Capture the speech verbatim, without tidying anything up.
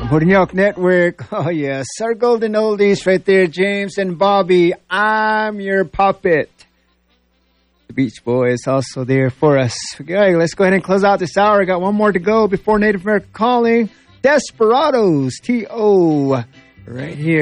Hornyok Network. Oh, yes. Our golden oldies right there, James and Bobby. I'm your puppet. The Beach Boys also there for us. Okay, let's go ahead and close out this hour. Got one more to go before Native American Calling. Desperados. T O Right here.